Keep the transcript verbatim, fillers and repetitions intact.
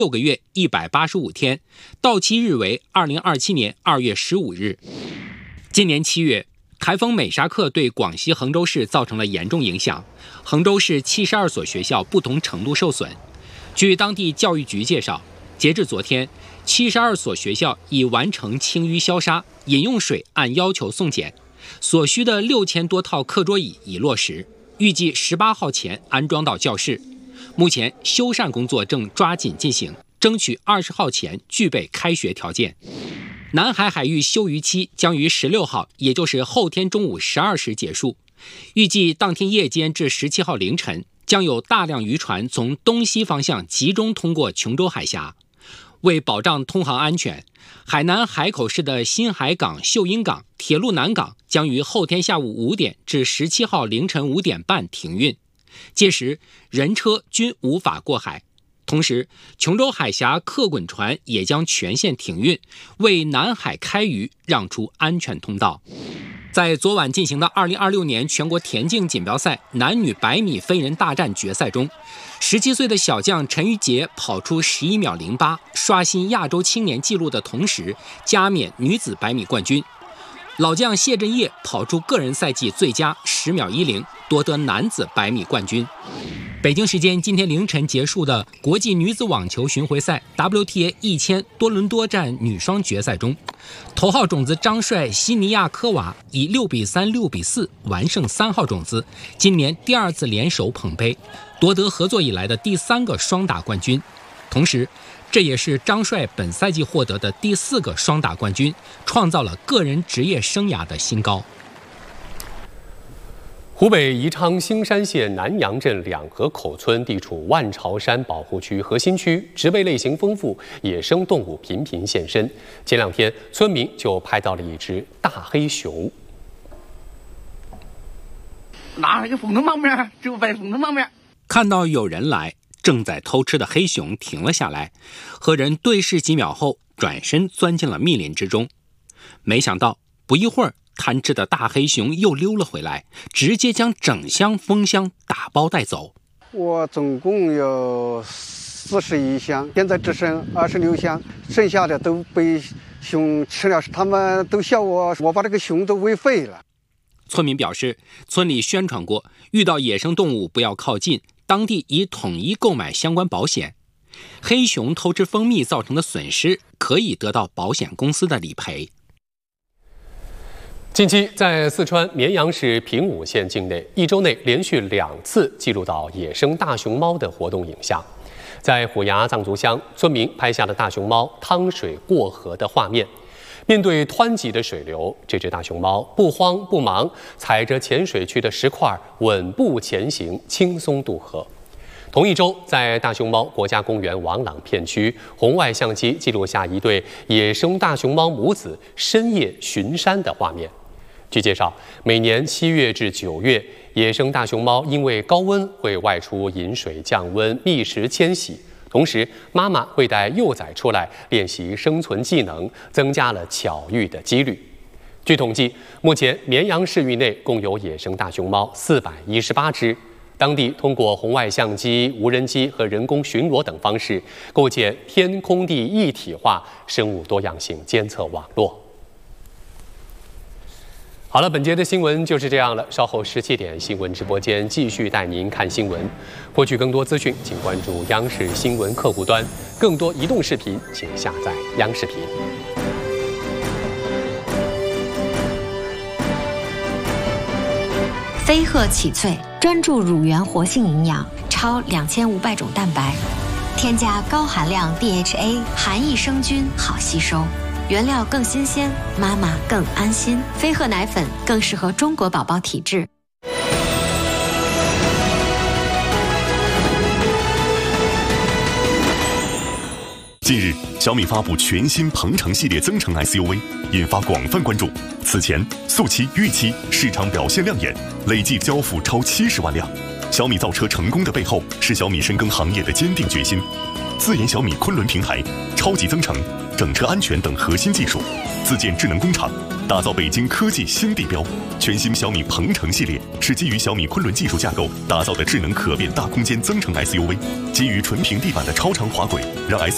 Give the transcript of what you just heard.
六个月一百八十五天，到期日为二零二七年二月十五日。今年七月，台风美沙克对广西衡州市造成了严重影响，衡州市七十二所学校不同程度受损。据当地教育局介绍，截至昨天，七十二所学校已完成清淤消杀，饮用水按要求送检，所需的六千多套课桌椅已落实，预计十八号前安装到教室。目前修缮工作正抓紧进行，争取二十号前具备开学条件。南海海域休渔期将于十六号，也就是后天中午十二时结束。预计当天夜间至十七号凌晨，将有大量渔船从东西方向集中通过琼州海峡。为保障通航安全，海南海口市的新海港、秀英港、铁路南港将于后天下午五点至十七号凌晨五点半停运，届时人车均无法过海。同时，琼州海峡客滚船也将全线停运，为南海开渔让出安全通道。在昨晚进行的二零二六年全国田径锦标赛男女百米飞人大战决赛中，十七岁的小将陈玉洁跑出十一秒零八，刷新亚洲青年纪录的同时，加冕女子百米冠军。老将谢震业跑出个人赛季最佳十秒一零，夺得男子百米冠军。北京时间今天凌晨结束的国际女子网球巡回赛 W T A 一千多伦多站女双决赛中，头号种子张帅西尼亚科娃以六比三、六比四完胜三号种子，今年第二次联手捧杯，夺得合作以来的第三个双打冠军。同时，这也是张帅本赛季获得的第四个双打冠军，创造了个人职业生涯的新高。 湖北宜昌兴山县南阳镇两河口村地处万朝山保护区核心区，植被类型丰富，野生动物频频现身。前两天，村民就拍到了一只大黑熊。 拿一个风筝旁边，就在风筝旁边， 看到有人来，正在偷吃的黑熊停了下来，和人对视几秒后，转身钻进了密林之中。没想到，不一会儿，贪吃的大黑熊又溜了回来，直接将整箱蜂箱打包带走。 我总共有四十一箱，现在只剩二十六箱，剩下的都被熊吃了。他们都笑我，我把这个熊都喂废了。 村民表示，村里宣传过，遇到野生动物不要靠近，当地已统一购买相关保险。黑熊偷吃蜂蜜造成的损失，可以得到保险公司的理赔。 近期，在四川绵阳市平武县境内，一周内连续两次记录到野生大熊猫的活动影像。在虎牙藏族乡，村民拍下了大熊猫趟水过河的画面。面对湍急的水流，这只大熊猫不慌不忙，踩着浅水区的石块稳步前行，轻松渡河。同一周，在大熊猫国家公园王朗片区，红外相机记录下一对野生大熊猫母子深夜巡山的画面。据介绍，每年七月至九月，野生大熊猫因为高温会外出饮水降温、觅食迁徙，同时妈妈会带幼崽出来练习生存技能，增加了巧遇的几率。据统计，目前绵阳市域内共有野生大熊猫四百一十八只。当地通过红外相机、无人机和人工巡逻等方式，构建天空地一体化生物多样性监测网络。好了，本节的新闻就是这样了。稍后十七点，新闻直播间继续带您看新闻。获取更多资讯，请关注央视新闻客户端。更多移动视频，请下载央视频。 飞鹤启萃专注乳源活性营养，超两千五百种蛋白，添加高含量 D H A， 含益生菌，好吸收。原料更新鲜，妈妈更安心。飞鹤奶粉更适合中国宝宝体质。 近日，小米发布全新鹏程系列增程 S U V， 引发广泛关注。此前，速七、豫七市场表现亮眼，累计交付超七十万辆。小米造车成功的背后，是小米深耕行业的坚定决心。自研小米昆仑平台、超级增程、整车安全等核心技术，自建智能工厂，打造北京科技新地标。全新小米鹏程系列是基于小米昆仑技术架构打造的智能可变大空间增程 S U V， 基于纯平地板的超长滑轨，让 S